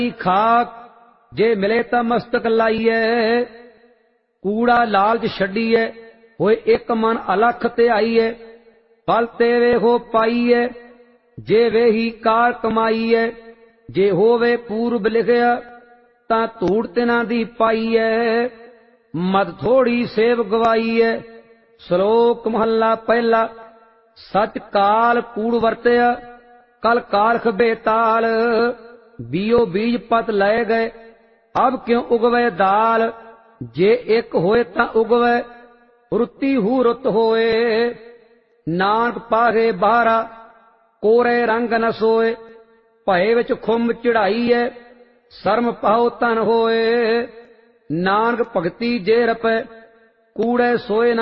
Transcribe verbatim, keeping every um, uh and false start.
खाक जे मिले तां मस्तक लाईए। कूड़ा लालच छड्डीए होए एक मन अलख ते आईए। फल तेरे हो पाईए जे वे ही कार कमाईए। जे होवे पूर्व लिखिया तां धूड़ तिन्हां दी पाईए। मद थोड़ी सेव गवाईए। श्लोक महला पहला। सच काल कूड़ वरतिया कल कारख बेताल। बीओ बीज पत लय गए अब क्यों उगवे दाल। जे एक होए तां उगवे रुत्ती हू रुत होए। नानक पाहे बाहरा कोरे रंग न सोए। भय विच खुम चढ़ाईए शर्म पाओ तन होए। नानक भगती जे रपे कूड़े सोए न